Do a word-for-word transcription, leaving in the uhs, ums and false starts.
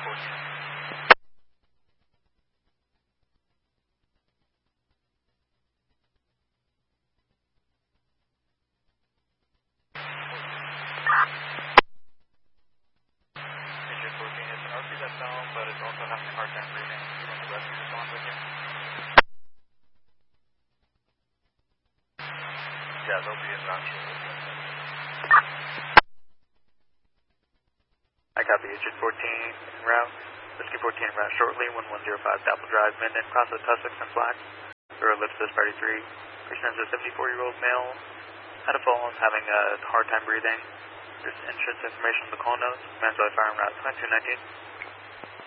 fourteen. Agent fourteen is an R P that's down, but it's also having a hard time breathing. Do you want the rescue to go on with you? Yeah, they'll be in route shortly. I copy Agent fourteen en route. Rescue fourteen en route shortly, one one zero five Dapple Drive, Minden, cross the Tussock and Black. Through ellipsis party three. Person is a seventy-four-year-old male. Had a fall, having a hard time breathing. There's insurance information on the call notes. Man's by fire en route twenty-two nineteen.